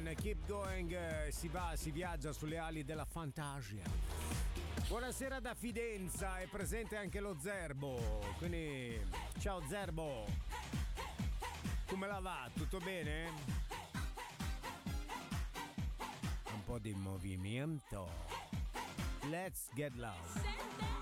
in Keep Going, si viaggia sulle ali della fantasia. Buonasera da Fidenza, è presente anche lo Zerbo, quindi ciao Zerbo, come la va? Tutto bene? Un po' di movimento. Let's get loud.